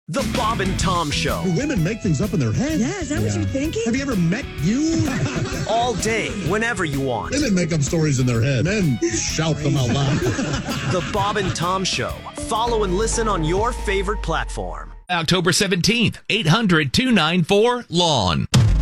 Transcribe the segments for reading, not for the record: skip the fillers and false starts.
The Bob and Tom Show. Do women make things up in their head? Yeah, is that what you're thinking? Have you ever met you? All day, whenever you want. Women make up stories in their head. Men shout them out loud. The Bob and Tom Show. Follow and listen on your favorite platform. October 17th, 800-294-LAWN.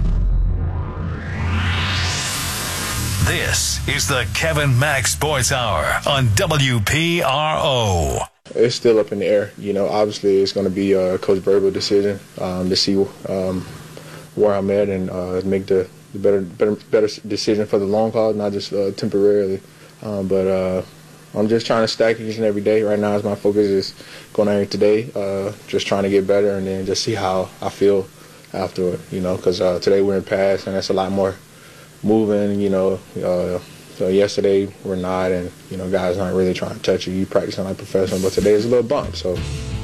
This is the Kevin Mack Sports Hour on WPRO. It's still up in the air. Obviously it's going to be Coach Birbel's decision to see where I'm at and make the better decision for the long haul, not just temporarily. But I'm just trying to stack each and every day. Right now, my focus is going out here today, just trying to get better and then just see how I feel afterward. Because today we're in pass and that's a lot more moving. So yesterday we're not, and guys aren't really trying to touch you. You practicing like professional, but today is a little bump. So,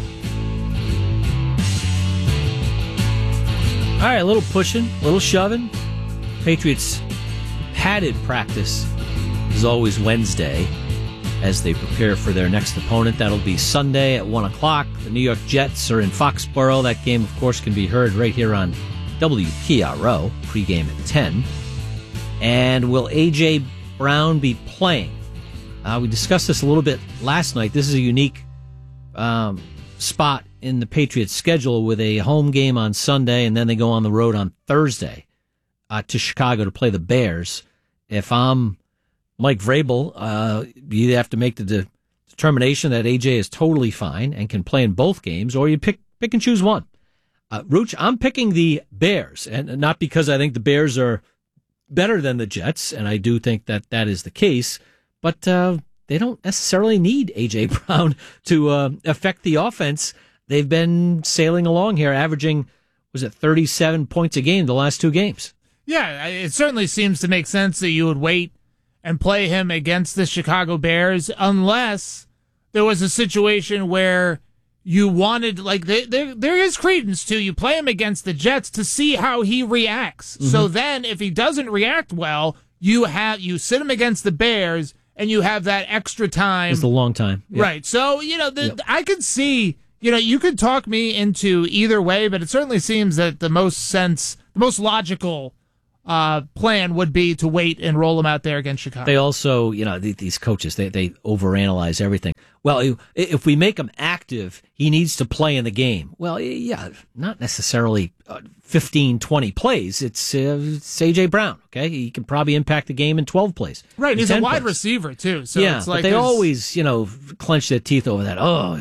all right, a little pushing, a little shoving. Patriots padded practice is always Wednesday as they prepare for their next opponent. That'll be Sunday at 1:00. The New York Jets are in Foxborough. That game, of course, can be heard right here on WPRO. Pregame at 10. And will A.J. Brown be playing? We discussed this a little bit last night. This is a unique spot in the Patriots' schedule with a home game on Sunday, and then they go on the road on Thursday to Chicago to play the Bears. If I'm Mike Vrabel, you have to make the determination that A.J. is totally fine and can play in both games, or you pick and choose one. Rooch, I'm picking the Bears, and not because I think the Bears are better than the Jets, and I do think that is the case, but they don't necessarily need A.J. Brown to affect the offense. They've been sailing along here, averaging, 37 points a game the last two games. Yeah, it certainly seems to make sense that you would wait and play him against the Chicago Bears unless there was a situation where you wanted, there is credence to you play him against the Jets to see how he reacts. Mm-hmm. So then if he doesn't react well, you sit him against the Bears and you have that extra time. It's a long time. Yep. Right. So, I could see, you could talk me into either way, but it certainly seems that the most logical plan would be to wait and roll him out there against Chicago. They also, these coaches, they overanalyze everything. Well, if we make him active, he needs to play in the game. Well, yeah, not necessarily 15, 20 plays. It's A.J. Brown, okay? He can probably impact the game in 12 plays. Right, he's a wide receiver, too. So yeah, it's like but they always, clench their teeth over that. Oh,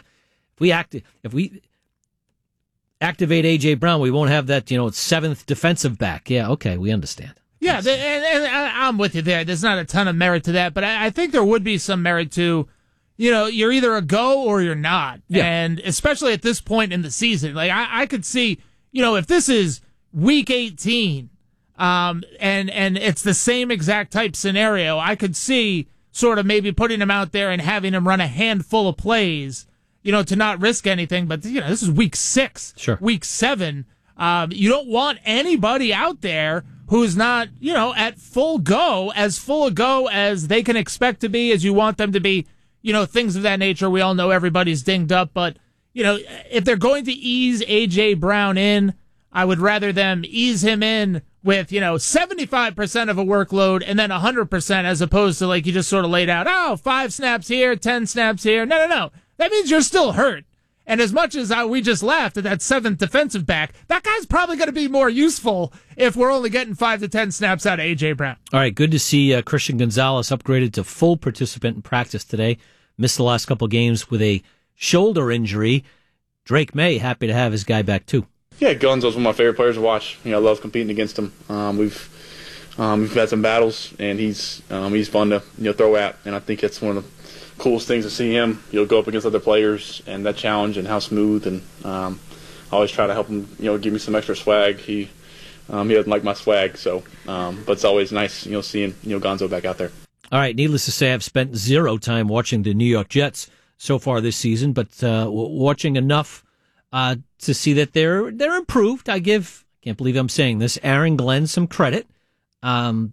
if we activate A.J. Brown, we won't have that, seventh defensive back. Yeah, okay, we understand. Yeah, and I'm with you there. There's not a ton of merit to that, but I think there would be some merit to, you're either a go or you're not. Yeah. And especially at this point in the season, I could see, if this is week 18, and it's the same exact type scenario, I could see sort of maybe putting him out there and having him run a handful of plays, to not risk anything. But, this is week 6, sure. Week 7. You don't want anybody out there who's not, at full a go as they can expect to be, as you want them to be, things of that nature. We all know everybody's dinged up, but, if they're going to ease A.J. Brown in, I would rather them ease him in with, 75% of a workload and then 100% as opposed to like you just sort of laid out, 5 snaps here, 10 snaps here. No. That means you're still hurt. And as much as we just laughed at that 7th defensive back, that guy's probably going to be more useful if we're only getting 5 to 10 snaps out of A.J. Brown. All right, good to see Christian Gonzalez upgraded to full participant in practice today. Missed the last couple games with a shoulder injury. Drake May, happy to have his guy back too. Yeah, Gonzo's one of my favorite players to watch. I love competing against him. We've had some battles, and he's fun to throw at, and I think it's one of the coolest things to see him. Go up against other players and that challenge and how smooth. And I always try to help him. Give me some extra swag. He doesn't like my swag, so but it's always nice seeing Gonzo back out there. All right. Needless to say, I've spent zero time watching the New York Jets so far this season, but watching enough to see that they're improved. Can't believe I'm saying this, Aaron Glenn some credit. Done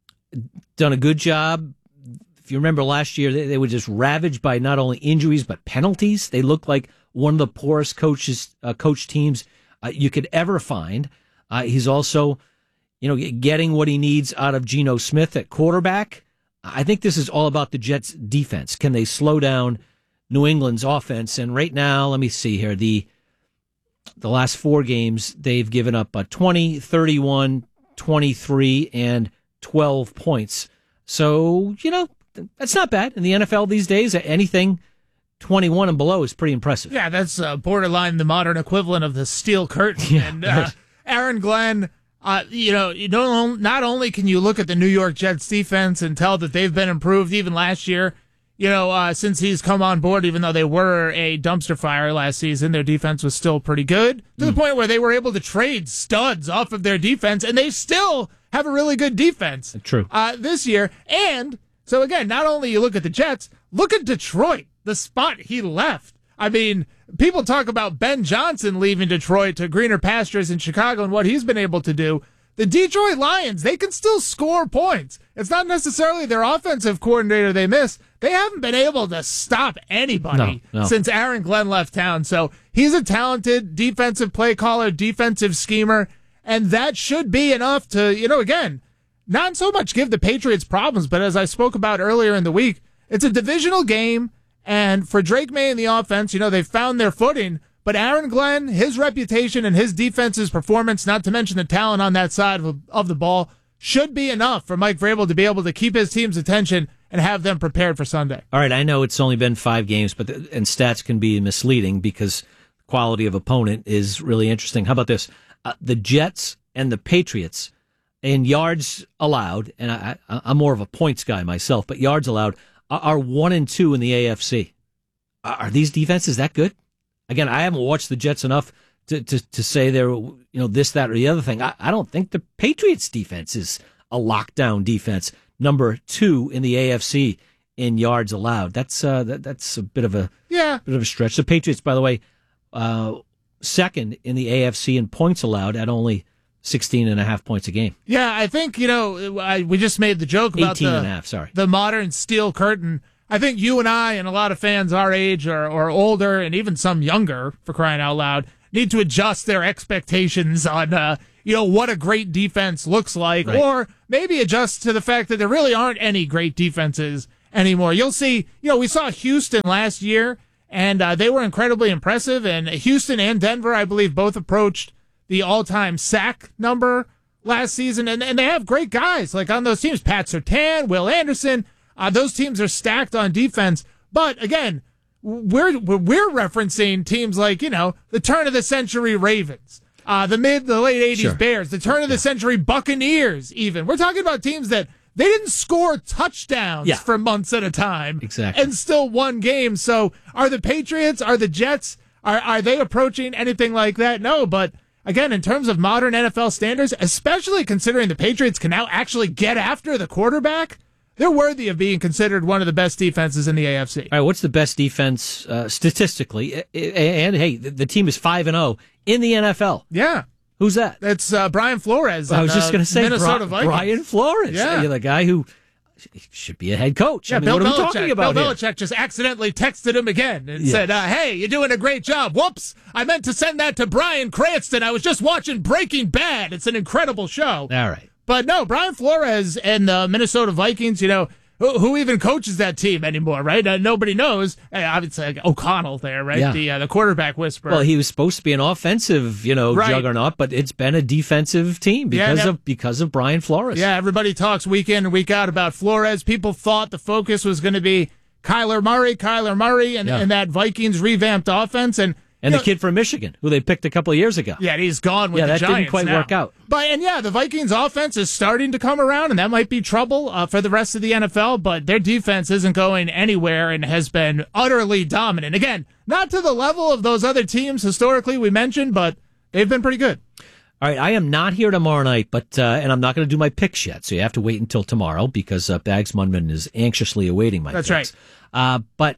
a good job. If you remember last year, they were just ravaged by not only injuries but penalties. They looked like one of the poorest coach teams you could ever find. He's also, getting what he needs out of Geno Smith at quarterback. I think this is all about the Jets' defense. Can they slow down New England's offense? And right now, let me see here. The last 4 games, they've given up 20, 31, 23, and 12 points. So, that's not bad. In the NFL these days, anything 21 and below is pretty impressive. Yeah, that's borderline the modern equivalent of the steel curtain. Yeah, and Aaron Glenn, not only can you look at the New York Jets defense and tell that they've been improved even last year, since he's come on board, even though they were a dumpster fire last season, their defense was still pretty good to the point where they were able to trade studs off of their defense, and they still have a really good defense. True. This year. And so, again, not only you look at the Jets, look at Detroit, the spot he left. I mean, people talk about Ben Johnson leaving Detroit to greener pastures in Chicago and what he's been able to do. The Detroit Lions, they can still score points. It's not necessarily their offensive coordinator they miss. They haven't been able to stop anybody since Aaron Glenn left town. So he's a talented defensive play caller, defensive schemer, and that should be enough to, again, not so much give the Patriots problems, but as I spoke about earlier in the week, it's a divisional game. And for Drake May and the offense, they've found their footing. But Aaron Glenn, his reputation and his defense's performance, not to mention the talent on that side of the ball, should be enough for Mike Vrabel to be able to keep his team's attention and have them prepared for Sunday. All right, I know it's only been 5 games, and stats can be misleading because quality of opponent is really interesting. How about this? The Jets and the Patriots in yards allowed, and I'm more of a points guy myself, but yards allowed are 1 and 2 in the AFC. Are these defenses that good? Again, I haven't watched the Jets enough to say they're this, that, or the other thing. I don't think the Patriots defense is a lockdown defense. Number 2 in the AFC in yards allowed. That's a bit of a stretch. The Patriots, by the way, second in the AFC in points allowed at only 16.5 points a game. Yeah, I think, we just made the joke about 18.5, sorry. The modern steel curtain. I think you and I and a lot of fans our age or older and even some younger, for crying out loud, need to adjust their expectations on, what a great defense looks like, right. Or maybe adjust to the fact that there really aren't any great defenses anymore. You'll see, we saw Houston last year, and they were incredibly impressive, and Houston and Denver, I believe, both approached the all-time sack number last season, and they have great guys like on those teams. Pat Surtain, Will Anderson, those teams are stacked on defense. But again, we're referencing teams like the turn of the century Ravens, the late 80s Bears, the turn of the century Buccaneers. Even we're talking about teams that they didn't score touchdowns for months at a time, exactly, and still won games. So are the Patriots, are the Jets, are they approaching anything like that? No, but. Again, in terms of modern NFL standards, especially considering the Patriots can now actually get after the quarterback, they're worthy of being considered one of the best defenses in the AFC. All right, what's the best defense statistically? And hey, the team is 5-0 in the NFL. Yeah. Who's that? That's Brian Flores. I was just going to say Minnesota Vikings. Brian Flores. Yeah. The guy who should be a head coach. Yeah, what are we talking about Bill here? Belichick just accidentally texted him again and said, hey, you're doing a great job. Whoops, I meant to send that to Bryan Cranston. I was just watching Breaking Bad. It's an incredible show. All right. But no, Brian Flores and the Minnesota Vikings, who even coaches that team anymore, right? Nobody knows. Obviously, like O'Connell there, right? Yeah. The quarterback whisperer. Well, he was supposed to be an offensive, juggernaut, but it's been a defensive team because of Brian Flores. Yeah, everybody talks week in and week out about Flores. People thought the focus was going to be Kyler Murray, and that Vikings revamped offense. And the kid from Michigan, who they picked a couple of years ago. Yeah, he's gone with the Giants. Yeah, that didn't quite now. work out. But the Vikings offense is starting to come around, and that might be trouble for the rest of the NFL, but their defense isn't going anywhere and has been utterly dominant. Again, not to the level of those other teams historically we mentioned, but they've been pretty good. All right, I am not here tomorrow night, but and I'm not going to do my picks yet, so you have to wait until tomorrow because Bags Mundman is anxiously awaiting my picks. That's right. But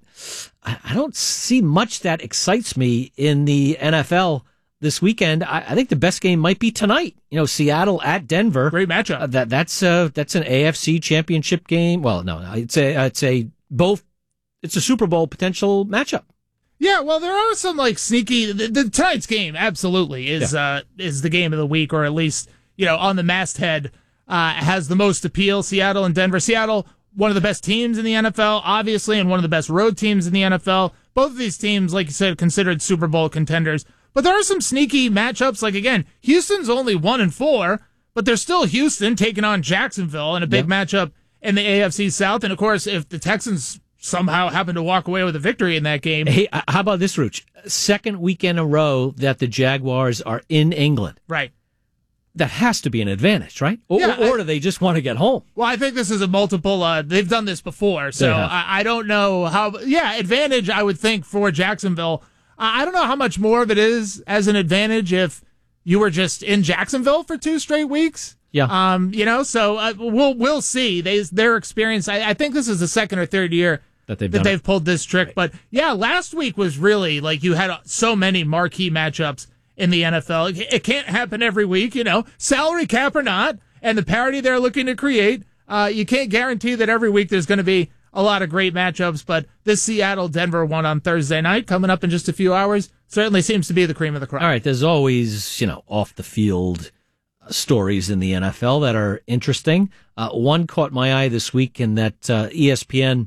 I don't see much that excites me in the NFL this weekend. I think the best game might be tonight. Seattle at Denver. Great matchup. That's an AFC championship game. Well, no, it's a Super Bowl potential matchup. Yeah, well, there are some like sneaky. The tonight's game absolutely is the game of the week, or at least on the masthead has the most appeal. Seattle and Denver. Seattle, one of the best teams in the NFL, obviously, and one of the best road teams in the NFL. Both of these teams, like you said, considered Super Bowl contenders. But there are some sneaky matchups. Like again, Houston's only 1-4, but they're still Houston taking on Jacksonville in a big matchup in the AFC South. And of course, if the Texans somehow happen to walk away with a victory in that game. Hey, how about this, Rooch? Second week in a row that the Jaguars are in England. Right. That has to be an advantage, right? Or do they just want to get home? Well, I think this is a multiple. They've done this before, so I don't know how. Yeah, advantage, I would think, for Jacksonville. I don't know how much more of it is as an advantage if you were just in Jacksonville for 2 straight weeks. Yeah. So we'll see. Their experience, I think this is the second or third year that they've pulled this trick. Right. But yeah, last week was really like you had so many marquee matchups in the NFL. It can't happen every week, salary cap or not, and the parity they're looking to create. You can't guarantee that every week there's going to be a lot of great matchups, but this Seattle-Denver one on Thursday night, coming up in just a few hours, certainly seems to be the cream of the crop. All right, there's always, off the field stories in the NFL that are interesting. One caught my eye this week in that ESPN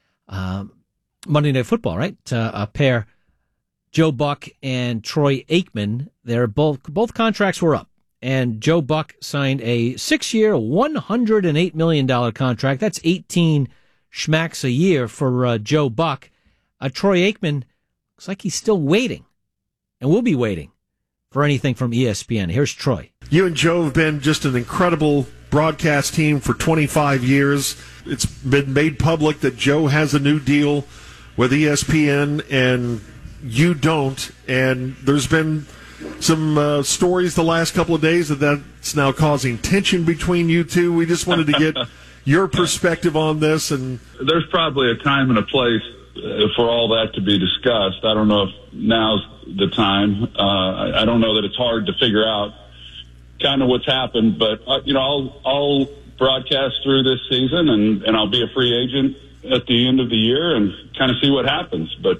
Monday Night Football, right? A pair, Joe Buck and Troy Aikman, both contracts were up. And Joe Buck signed a 6-year, $108 million contract. That's 18 schmacks a year for Joe Buck. Troy Aikman looks like he's still waiting, and will be waiting for anything from ESPN. Here's Troy. You and Joe have been just an incredible broadcast team for 25 years. It's been made public that Joe has a new deal with ESPN, and you don't. And there's been some stories the last couple of days that's now causing tension between you two. We just wanted to get your perspective on this. And there's probably a time and a place for all that to be discussed. I don't know if now's the time. I don't know that it's hard to figure out kind of what's happened, but I'll broadcast through this season, and I'll be a free agent at the end of the year and kind of see what happens. But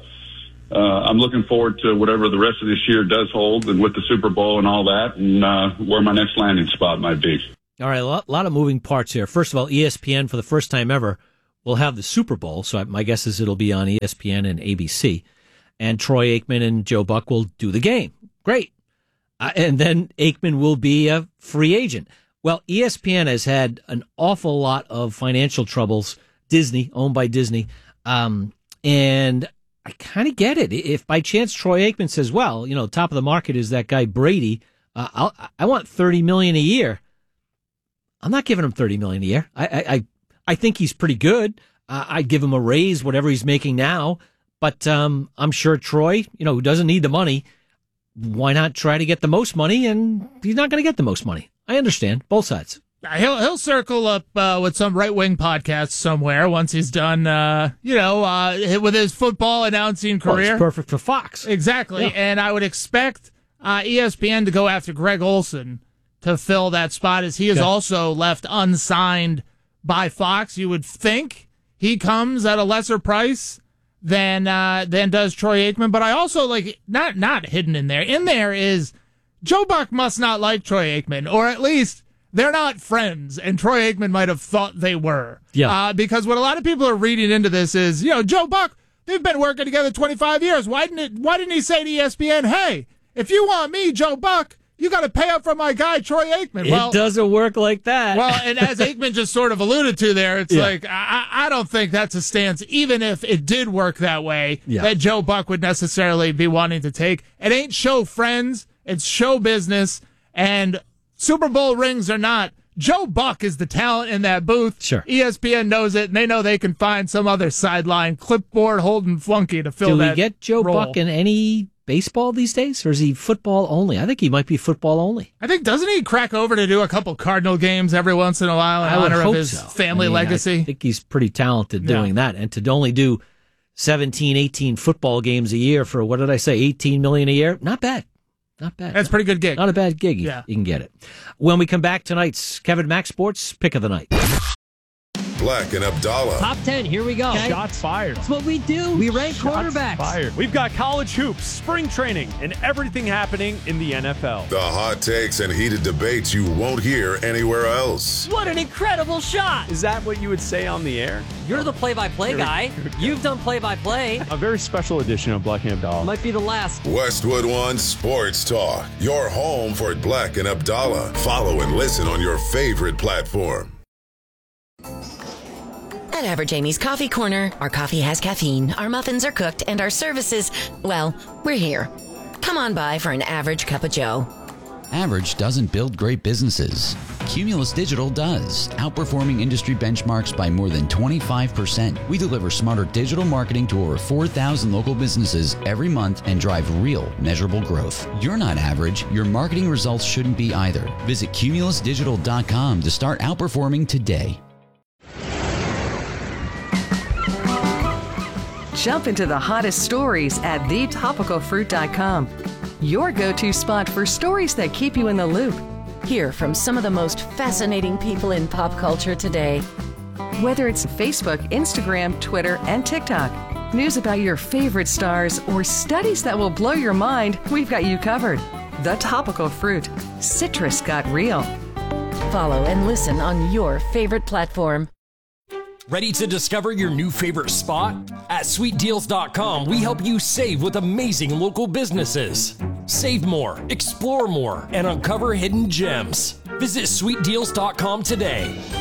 I'm looking forward to whatever the rest of this year does hold, and with the Super Bowl and all that, and where my next landing spot might be. All right, a lot of moving parts here. First of all, ESPN, for the first time ever, will have the Super Bowl, so my guess is it'll be on ESPN and ABC. And Troy Aikman and Joe Buck will do the game. Great. And then Aikman will be a free agent. Well, ESPN has had an awful lot of financial troubles. Disney, owned by Disney. And I kind of get it. If by chance Troy Aikman says, well, top of the market is that guy Brady, I want $30 million a year. I'm not giving him $30 million a year. I think he's pretty good. I'd give him a raise, whatever he's making now. But I'm sure Troy, who doesn't need the money, why not try to get the most money? And he's not going to get the most money. I understand both sides. He'll circle up with some right-wing podcast somewhere once he's done, with his football announcing career. Well, it's perfect for Fox. Exactly. Yeah. And I would expect ESPN to go after Greg Olson to fill that spot, as he is also left unsigned by Fox. You would think he comes at a lesser price than does Troy Aikman. But I also not hidden in there. In there is Joe Buck must not like Troy Aikman, or at least they're not friends, and Troy Aikman might have thought they were. Yeah. Because what a lot of people are reading into this is, Joe Buck, they've been working together 25 years. Why didn't he say to ESPN, hey, if you want me, Joe Buck, you got to pay up for my guy, Troy Aikman. It doesn't work like that. Well, and as Aikman just sort of alluded to there, it's like, I don't think that's a stance, even if it did work that way, that Joe Buck would necessarily be wanting to take. It ain't show friends, it's show business, and Super Bowl rings or not, Joe Buck is the talent in that booth. Sure. ESPN knows it, and they know they can find some other sideline clipboard holding flunky to fill that role. Do we get Joe Buck in any baseball these days, or is he football only? I think he might be football only. I think, doesn't he crack over to do a couple Cardinal games every once in a while in honor of his family legacy? I think he's pretty talented doing that. And to only do 17, 18 football games a year for, what did I say, $18 million a year? Not bad. Not bad. That's a pretty good gig. Not a bad gig. You can get it. When we come back, tonight's Kevin Mack Sports Pick of the Night. Black and Abdallah. Top 10, here we go. Okay. Shots fired. That's what we do. We rank quarterbacks. Fired. We've got college hoops, spring training, and everything happening in the NFL. The hot takes and heated debates you won't hear anywhere else. What an incredible shot. Is that what you would say on the air? You're the play-by-play guy. You've done play-by-play. A very special edition of Black and Abdallah. Might be the last. Westwood One Sports Talk. Your home for Black and Abdallah. Follow and listen on your favorite platform. At Average Amy's Coffee Corner, our coffee has caffeine, our muffins are cooked, and our services, well, we're here. Come on by for an average cup of joe. Average doesn't build great businesses. Cumulus Digital does, outperforming industry benchmarks by more than 25%. We deliver smarter digital marketing to over 4,000 local businesses every month and drive real, measurable growth. You're not average. Your marketing results shouldn't be either. Visit cumulusdigital.com to start outperforming today. Jump into the hottest stories at thetopicalfruit.com. Your go-to spot for stories that keep you in the loop. Hear from some of the most fascinating people in pop culture today. Whether it's Facebook, Instagram, Twitter, and TikTok, news about your favorite stars, or studies that will blow your mind, we've got you covered. The Topical Fruit. Citrus got real. Follow and listen on your favorite platform. Ready to discover your new favorite spot? At SweetDeals.com, we help you save with amazing local businesses. Save more, explore more, and uncover hidden gems. Visit SweetDeals.com today.